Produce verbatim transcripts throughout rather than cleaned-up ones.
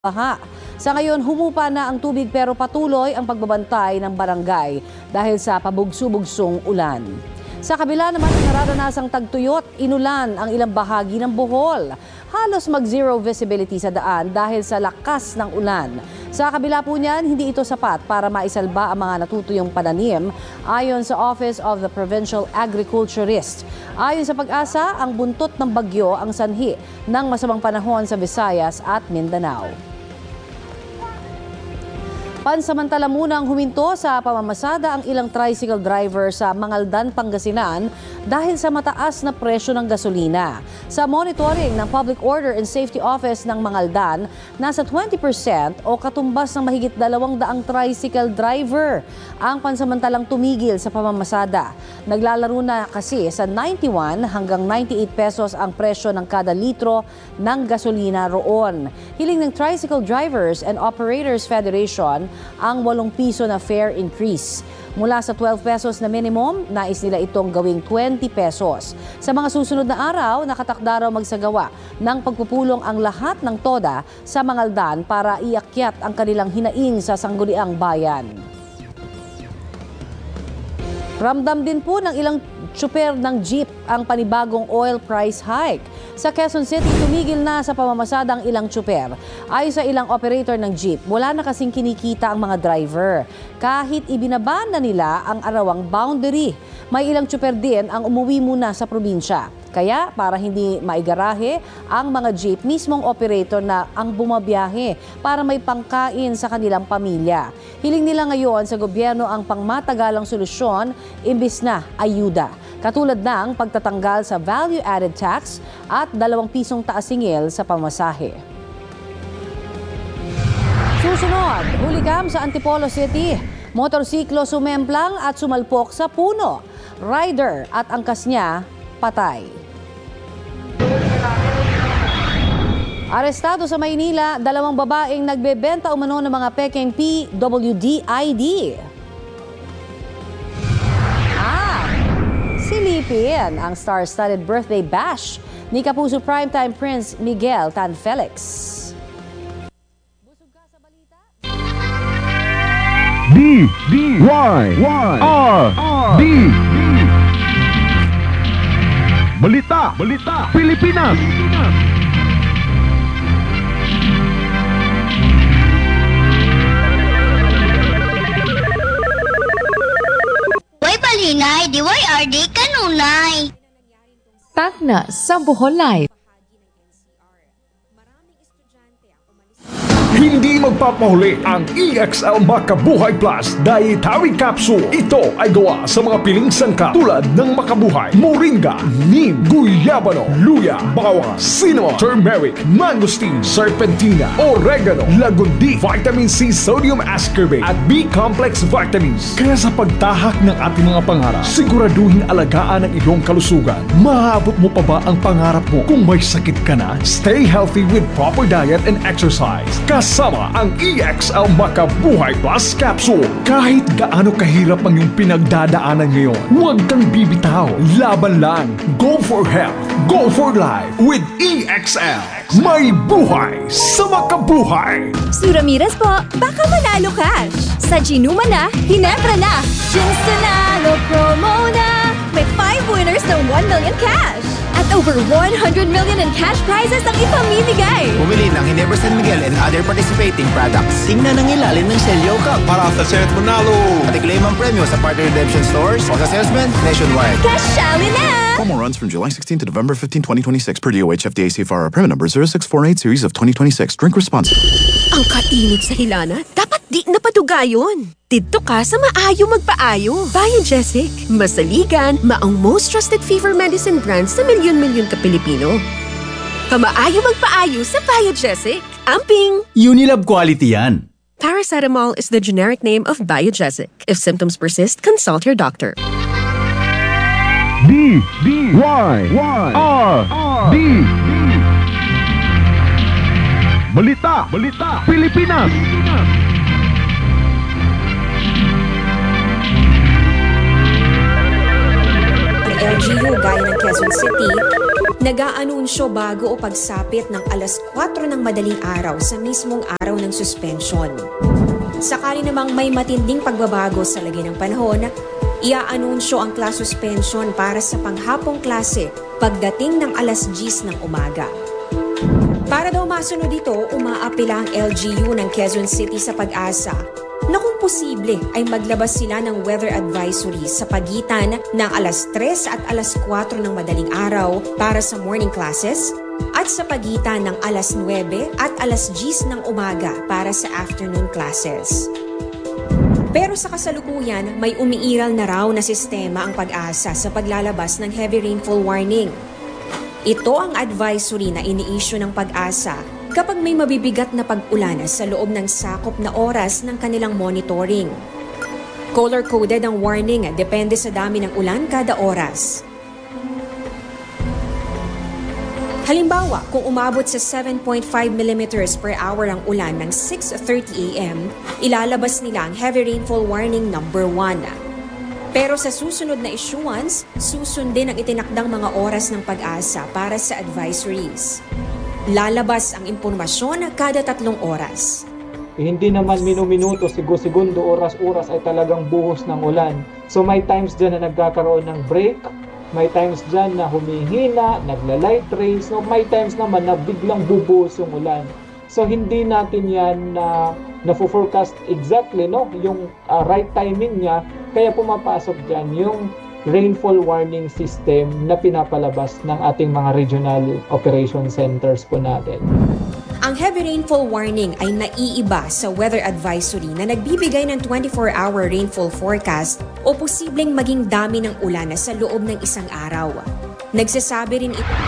Baha. Sa ngayon, humupa na ang tubig pero patuloy ang pagbabantay ng barangay dahil sa pabugso-bugsong ulan. Sa kabila naman ng nararanasang tagtuyot, inulan ang ilang bahagi ng Bohol. Halos mag-zero visibility sa daan dahil sa lakas ng ulan. Sa kabila po niyan, hindi ito sapat para maisalba ang mga natutuyong pananim ayon sa Office of the Provincial Agriculturist. Ayon sa Pag-asa, ang buntot ng bagyo ang sanhi ng masamang panahon sa Visayas at Mindanao. Pansamantala munang huminto sa pamamasada ang ilang tricycle driver sa Mangaldan, Pangasinan dahil sa mataas na presyo ng gasolina. Sa monitoring ng Public Order and Safety Office ng Mangaldan, nasa twenty percent o katumbas ng mahigit dalawang daang tricycle driver ang pansamantalang tumigil sa pamamasada. Naglalaro na kasi sa ninety-one hanggang ninety-eight pesos ang presyo ng kada litro ng gasolina roon. Hiling ng Tricycle Drivers and Operators Federation ang walong piso na fare increase. Mula sa twelve pesos na minimum, nais nila itong gawing twenty pesos. Sa mga susunod na araw, nakatakda raw magsagawa ng pagpupulong ang lahat ng toda sa Mangaldan para iakyat ang kanilang hinaing sa sangguniang bayan. Ramdam din po ng ilang tsuper ng jeep ang panibagong oil price hike. Sa Quezon City, tumigil na sa pamamasada ang ilang tsuper. Ayon sa ilang operator ng jeep, wala na kasing kinikita ang mga driver. Kahit ibinaba na nila ang arawang boundary, may ilang tsuper din ang umuwi muna sa probinsya. Kaya para hindi maigarahe ang mga jeep, mismong operator na ang bumabiyahe para may pangkain sa kanilang pamilya. Hiling nila ngayon sa gobyerno ang pangmatagalang solusyon imbis na ayuda. Katulad ng pagtatanggal sa value-added tax at dalawang pisong taas-singil sa pamasahe. Susunod, huligam sa Antipolo City. Motorsiklo sumemplang at sumalpok sa puno. Rider at angkas niya patay. Arestado sa Maynila, dalawang babaeng nagbebenta umano ng mga pekeng P W D I D. Ah, silipin ang star-studded birthday bash ni Kapuso Primetime Prince Miguel Tan Felix. Busog ka sa balita? D D Y R D Balita, Balita, Pilipinas. Way balinay, D Y R D kanunay. Tagna sa Bohol Live. Hindi magpapahuli ang E X L Makabuhay Plus Diet Tawid Capsule. Ito ay gawa sa mga piling sangkap tulad ng Makabuhay, Moringa, Neem, Guyabano, Luya, Bawang, Cinnamon, Turmeric, Mangosteen, Serpentina, Oregano, Lagundi, Vitamin C, Sodium Ascorbate at B-complex vitamins. Kaya sa pagtahak ng ating mga pangarap, siguraduhin alagaan ang iyong kalusugan. Maabot mo pa ba ang pangarap mo? Kung may sakit ka na, stay healthy with proper diet and exercise. Kasama ang E X L Makabuhay Plus Capsule. Kahit gaano kahirap ang iyong pinagdadaanan ngayon, huwag kang bibitaw. Laban lang. Go for health. Go for life with E X L. May buhay sa makabuhay. Su Ramirez po, baka manalo cash. Sa Ginuma na, Ginebra na. Ginsanalo promo na. May five winners ng one million cash. At over one hundred million in cash prizes ang ipamimigay. Pumili ng Ginebra San Miguel and other participating products. Tingnan ang ilalim ng selyo ka para sa Senate Manalo. At i-claim ang premyo sa partner redemption stores o sa salesman nationwide. Cashali na! Promo runs from July sixteenth to November fifteenth, twenty twenty-six per D O H F D A C F R. Permit number zero six four eight series of twenty twenty-six. Drink responsibly. Ang kainit sa hilana, dapat di napadugayon. Dito ka sa maayo magpaayo. Biogesic. Masaligan, maong most trusted fever medicine brand sa milyon-milyon ka Pilipino. Kamaayo magpaayo sa Biogesic. Amping! Unilab quality yan. Paracetamol is the generic name of Biogesic. If symptoms persist, consult your doctor. D D Y R D Balita, Balita, Pilipinas. L G U gaya ng Quezon City, Nag-aanunsyo bago o pagsapit ng alas kwatro ng madaling araw sa mismong araw ng suspension. Sakali namang may matinding pagbabago sa lagay ng panahon, ia-anunsyo ang class suspension para sa panghapong klase pagdating ng alas diyes ng umaga. Para daw masunod dito, umaapila ang L G U ng Quezon City sa Pag-asa na kung posible ay maglabas sila ng weather advisory sa pagitan ng alas tres at alas kwatro ng madaling araw para sa morning classes at sa pagitan ng alas nuwebe at alas diyes ng umaga para sa afternoon classes. Pero sa kasalukuyan, may umiiral na raw na sistema ang Pag-asa sa paglalabas ng heavy rainfall warning. Ito ang advisory na ini-issue ng Pag-asa kapag may mabibigat na pag-ulan sa loob ng sakop na oras ng kanilang monitoring. Color-coded ang warning depende sa dami ng ulan kada oras. Halimbawa, kung umabot sa seven point five millimeters per hour ang ulan ng six thirty a m, ilalabas nila ang heavy rainfall warning number one. Pero sa susunod na issuance, susundin ang itinakdang mga oras ng Pag-asa para sa advisories. Lalabas ang impormasyon kada tatlong oras. Eh, hindi naman minuminuto, segundo, oras-oras ay talagang buhos ng ulan. So may times dyan na nagkakaroon ng break, may times dyan na humihina, nagla-light rains, no? May times naman na biglang bubuhos yung ulan. So hindi natin yan na uh, na-forecast exactly, no, yung uh, right timing niya, kaya pumapasok dyan yung rainfall warning system na pinapalabas ng ating mga regional operation centers po natin. Ang heavy rainfall warning ay naiiba sa weather advisory na nagbibigay ng twenty-four hour rainfall forecast o posibleng maging dami ng ulan na sa loob ng isang araw. Nagsasabi rin ito.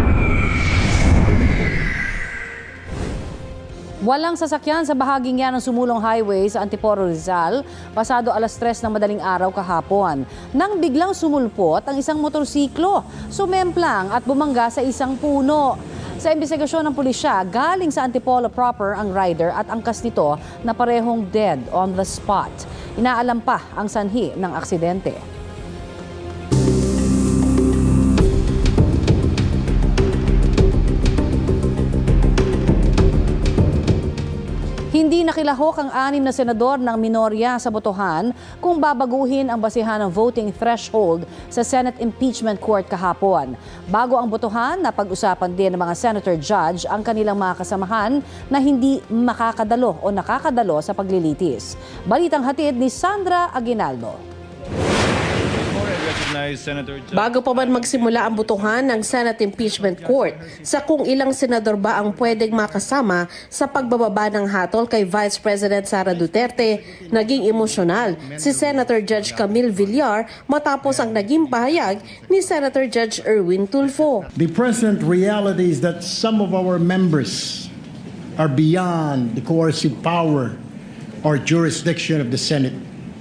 Walang sasakyan sa bahaging yan ng Sumulong Highway sa Antipolo, Rizal, pasado alas tres ng madaling araw kahapon. Nang biglang sumulpot ang isang motorsiklo, sumemplang at bumangga sa isang puno. Sa imbestigasyon ng pulisya, galing sa Antipolo proper ang rider at angkas nito na parehong dead on the spot. Inaalam pa ang sanhi ng aksidente. Hindi nakilahok ang anim na senador ng minorya sa botohan kung babaguhin ang basihan ng voting threshold sa Senate Impeachment Court kahapon. Bago ang botohan, napag-usapan din ng mga senator judge ang kanilang mga kasamahan na hindi makakadalo o nakakadalo sa paglilitis. Balitang hatid ni Sandra Aguinaldo. Bago pa man magsimula ang botohan ng Senate Impeachment Court sa kung ilang senador ba ang pwedeng makasama sa pagbababa ng hatol kay Vice President Sara Duterte, naging emosyonal si Senator Judge Camille Villar matapos ang naging pahayag ni Senator Judge Erwin Tulfo. The present reality is that some of our members are beyond the coercive power or jurisdiction of the Senate.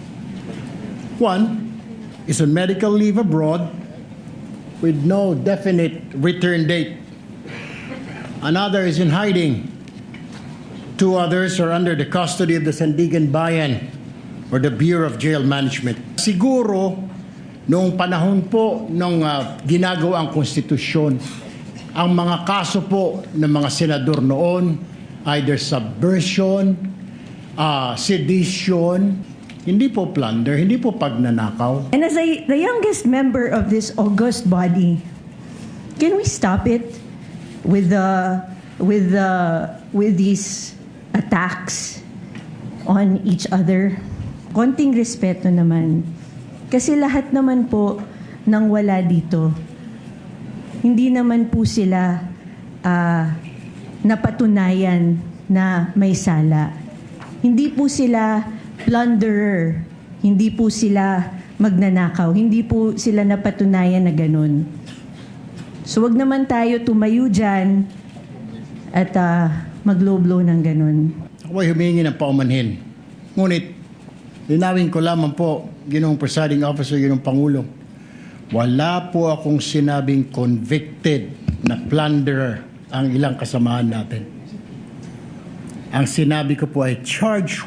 One is on medical leave abroad with no definite return date. Another is in hiding. Two others are under the custody of the Sandigan Bayan or the Bureau of Jail Management. Siguro, noong panahon po nung uh, ginagawa ang konstitusyon, ang mga kaso po ng mga senador noon, either subversion, uh, sedition, hindi po plunder, hindi po pagnanakaw. And as a, the youngest member of this august body, can we stop it with the with the with these attacks on each other? Konting respeto naman. Kasi lahat naman po nang wala dito, hindi naman po sila uh, napatunayan na may sala. Hindi po sila plunderer, hindi po sila magnanakaw, hindi po sila napatunayan na ganun. So wag naman tayo tumayo dyan at uh, magloblo ng ganun. Ako ay humingi ng paumanhin. Ngunit, linawin ko lamang po, Ginoong Presiding Officer, Ginoong Pangulo, wala po akong sinabing convicted na plunderer ang ilang kasamahan natin. Ang sinabi ko po ay charged with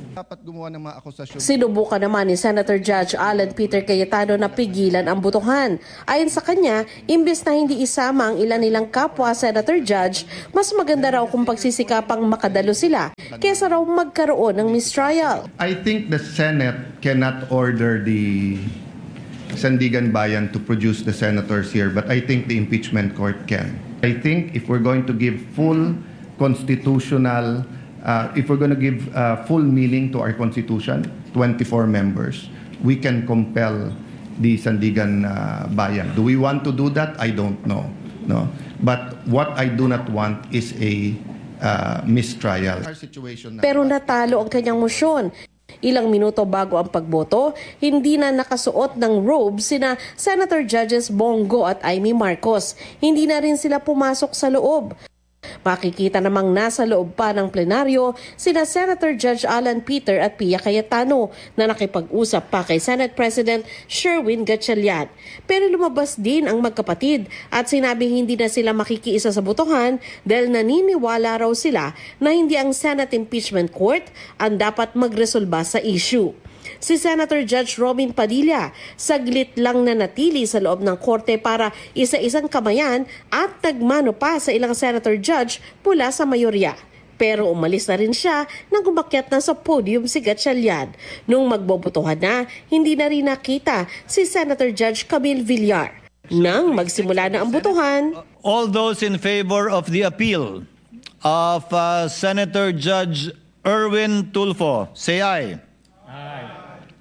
Dapat gumawa ng mga akusasyon. Sinubukan naman ni Senator Judge Alan Peter Cayetano na pigilan ang botohan. Ayon sa kanya, imbes na hindi isama ang ilan nilang kapwa Senator Judge, mas maganda raw kung pagsisikapang makadalo sila kesa raw magkaroon ng mistrial. I think the Senate cannot order the Sandigan Bayan to produce the senators here, but I think the impeachment court can. I think if we're going to give full constitutional Uh, if we're going to give uh, full meaning to our Constitution, twenty-four members, we can compel the Sandigan uh, Bayan. Do we want to do that? I don't know. No, but what I do not want is a uh, mistrial. Pero natalo ang kanyang motion. Ilang minuto bago ang pagboto, hindi na nakasuot ng robe sina Senator Judges Bongo at Amy Marcos. Hindi na rin sila pumasok sa loob. Makikita namang nasa loob pa ng plenaryo sina Senator Judge Alan Peter at Pia Cayetano na nakipag-usap pa kay Senate President Sherwin Gatchalian. Pero lumabas din ang magkapatid at sinabing hindi na sila makikiisa sa botohan dahil naniniwala raw sila na hindi ang Senate Impeachment Court ang dapat magresolba sa issue. Si Senator Judge Robin Padilla, saglit lang na natili sa loob ng korte para isa-isang kamayan at nagmano pa sa ilang Senator Judge mula sa mayorya. Pero umalis na rin siya nang umakyat na sa podium si Gatchalian. Nung magbobotohan na, hindi na rin nakita si Senator Judge Camille Villar. Nang magsimula na ang botohan, all those in favor of the appeal of uh, Senator Judge Erwin Tulfo, say aye. Aye.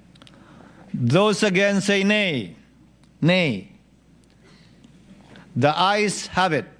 Those against say nay. Nay. The ayes have it.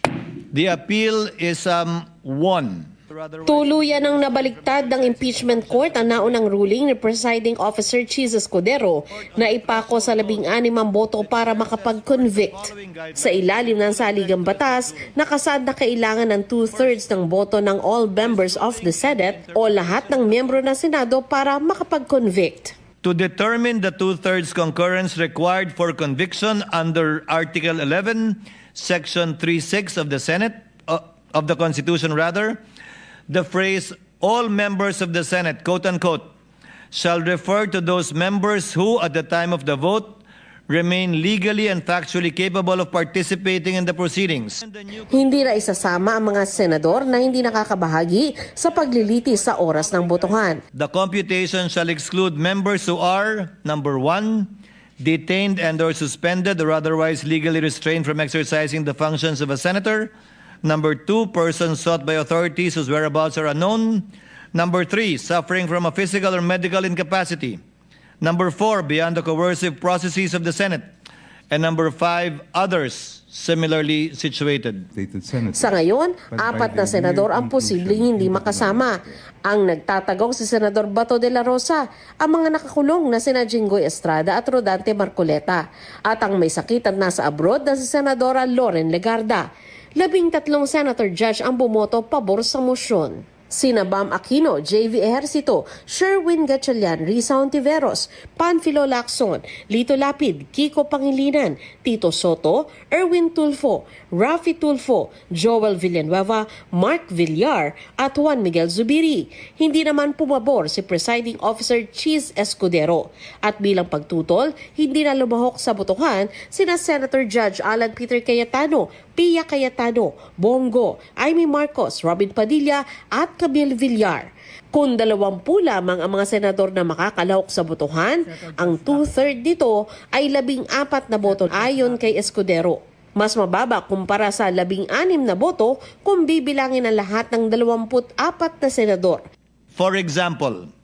The appeal is um, won. Tuluyan ang nabaliktad ng impeachment court ang naunang ruling ni Presiding Officer Chis Escudero na ipako sa labing-anim ang boto para makapag-convict. Sa ilalim ng saligang batas, nakasaad na kailangan ng two-thirds ng boto ng all members of the Senate o lahat ng miyembro ng Senado para makapag-convict. To determine the two-thirds concurrence required for conviction under Article eleven, Section three six of the Senate, uh, of the Constitution rather, the phrase, all members of the Senate, quote-unquote, shall refer to those members who, at the time of the vote, remain legally and factually capable of participating in the proceedings. Hindi na isasama ang mga senador na hindi nakakabahagi sa paglilitis sa oras ng botohan. The computation shall exclude members who are, number one, detained and or suspended or otherwise legally restrained from exercising the functions of a senator. Number two, persons sought by authorities whose whereabouts are unknown. Number three, suffering from a physical or medical incapacity. Number four, beyond the coercive processes of the Senate. And number five, others similarly situated. Sa ngayon, apat na senador ang posibleng hindi makasama. Ang nagtatagong si Senador Bato de la Rosa, ang mga nakakulong na sina Jinggoy Estrada at Rodante Marcoleta, at ang may sakit at nasa abroad na si Senadora Loren Legarda. Labing tatlong senator judge ang bumoto pabor sa mosyon. Sina Bam Aquino, J V Ejercito, Sherwin Gatchalian, Risa Ontiveros, Panfilo Lacson, Lito Lapid, Kiko Pangilinan, Tito Soto, Erwin Tulfo, Rafi Tulfo, Joel Villanueva, Mark Villar at Juan Miguel Zubiri. Hindi naman pumabor si Presiding Officer Chis Escudero. At bilang pagtutol, hindi na lumahok sa botohan sina Senator Judge Alan Peter Cayetano, Pia Cayetano, Bongo, Amy Marcos, Robin Padilla at Camille Villar. Kung dalawampu lamang ang mga senador na makakalahok sa botohan, ang two-third dito ay labing apat na boto ayon kay Escudero. Mas mababa kumpara sa labing anim na boto kung bibilangin ang lahat ng dalawamput apat na senador. For example,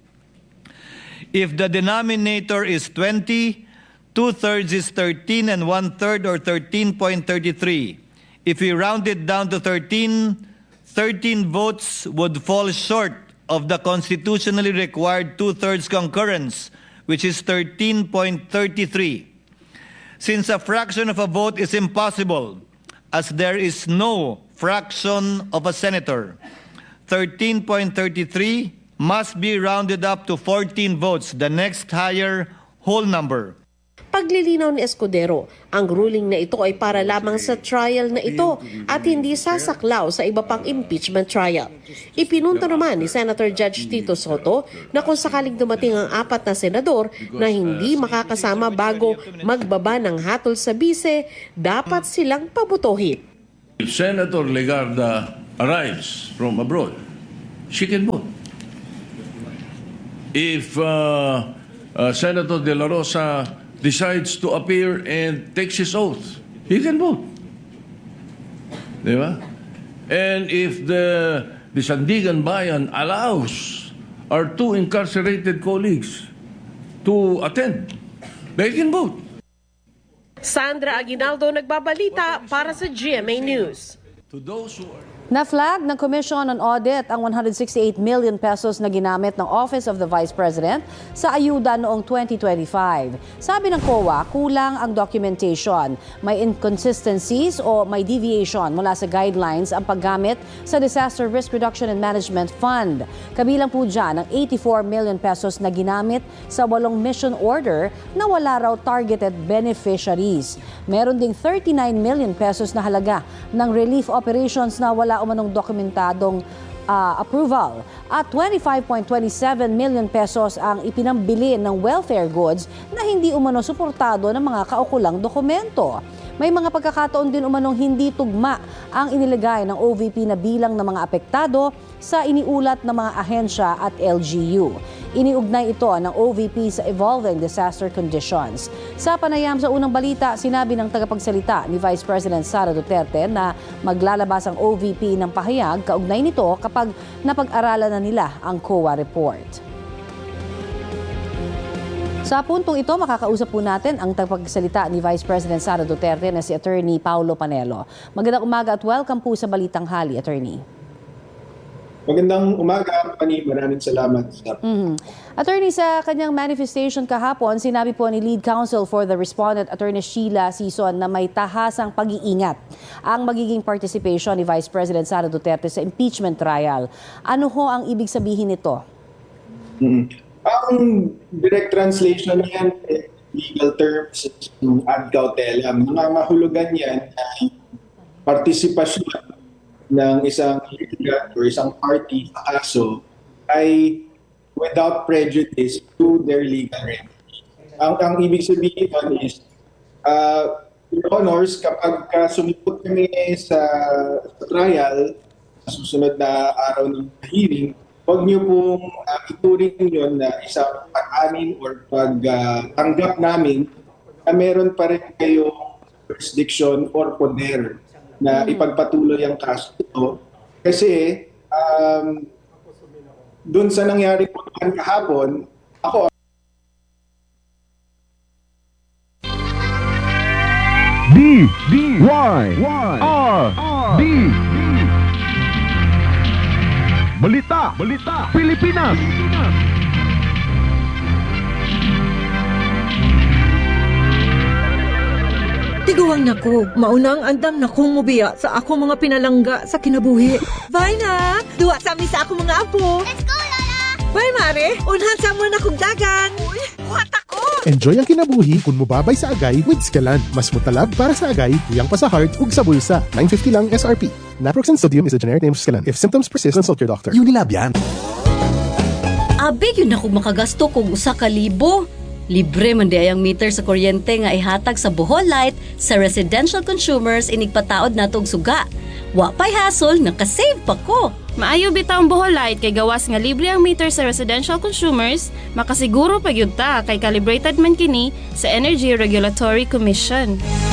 if the denominator is twenty, two-thirds is thirteen and one-third or thirteen point three three. If we round it down to thirteen, thirteen votes would fall short of the constitutionally required two-thirds concurrence, which is thirteen point three three. Since a fraction of a vote is impossible, as there is no fraction of a senator, thirteen point three three must be rounded up to fourteen votes, the next higher whole number. Paglilinaw ni Escudero, ang ruling na ito ay para lamang sa trial na ito at hindi sasaklaw sa iba pang impeachment trial. Ipinunto naman ni Senator Judge Tito Soto na kung sakaling dumating ang apat na senador na hindi makakasama bago magbaba ng hatol sa bise, dapat silang pabutuhin. If Senator Legarda arrives from abroad, she can vote. If uh, uh, Senator De La Rosa decides to appear and takes his oath, he can vote. Di ba? And if the, the Sandigan Bayan allows our two incarcerated colleagues to attend, they can vote. Sandra Aguinaldo nagbabalita para sa G M A News. To those who are Na-flag ng Commission on Audit ang one hundred sixty-eight million pesos na ginamit ng Office of the Vice President sa ayuda noong twenty twenty-five. Sabi ng C O A, kulang ang documentation. May inconsistencies o may deviation mula sa guidelines ang paggamit sa Disaster Risk Reduction and Management Fund. Kabilang po dyan ang eighty-four million pesos na ginamit sa walong mission order na wala raw targeted beneficiaries. Meron ding thirty-nine million pesos na halaga ng relief operations na wala umanong dokumentadong uh, approval at twenty-five point two seven million pesos ang ipinambili ng welfare goods na hindi umano suportado ng mga kaukulang dokumento. May mga pagkakataon din umanong hindi tugma ang inilagay ng O V P na bilang ng mga apektado sa iniulat ng mga ahensya at L G U. Iniugnay ito ng O V P sa evolving disaster conditions. Sa panayam sa unang balita, sinabi ng tagapagsalita ni Vice President Sara Duterte na maglalabas ang O V P ng pahayag kaugnay nito kapag napag-aralan na nila ang C O A report. Sa puntong ito, makakausap po natin ang tagapagsalita ni Vice President Sara Duterte na si Attorney Paulo Panelo. Magandang umaga at welcome po sa Balitang Hali, Attorney. Magandang umaga, Pani. Maraming salamat. Mm-hmm. Attorney, sa kanyang manifestation kahapon, sinabi po ni Lead Counsel for the Respondent, Attorney Sheila Sison, na may tahasang pag-iingat ang magiging participation ni Vice President Sara Duterte sa impeachment trial. Ano ho ang ibig sabihin nito? Mm-hmm. Ang direct translation niyan, legal terms, ad cautelam. Mga mahulugan yan ay partisipasyon ng isang litigant or isang party sa kaso ay without prejudice to their legal remedy. Ang, ang ibig sabihin doon is, uh, Your Honors, kapag ka sumipot kami sa, sa trial, sa susunod na araw ng hearing, huwag niyo pong uh, ituring yun na isang pag-amin or pag-tanggap uh, namin na meron pa rin kayong jurisdiction or poder na mm-hmm. ipagpatuloy ang kaso ito. Kasi um, dun sa nangyari po kahapon, ako D D Y R D Balita, Balita, Pilipinas. Tiguang nako, maunang andam na kong mubiya sa ako mga pinalangga sa kinabuhi. Bye na! Duwa sa amin sa ako mga apo. Let's go, Lola! Bye, Mare! Unhan sa mo na kong dagan. Uy, buhat ako! Enjoy ang kinabuhi kung mubabay sa agay with Scalan. Mas mutalab para sa agay, tuyang pa sa heart, ug sa bulsa. nine fifty lang S R P. Naproxen sodium is a generic name of Scalan. If symptoms persist, consult your doctor. Unilab yan. Abi, yun ako makagasto kung usa ka libo. Libre man di ayang meter sa kuryente nga ihatag sa Bohol Light sa residential consumers inigpataod nato og suga. Wa pay hassle, nakasave pa ko. Maayo bitaw ang Bohol Light kay gawas nga libre ang meter sa residential consumers, makasiguro pa gyud ta kay calibrated man kini sa Energy Regulatory Commission.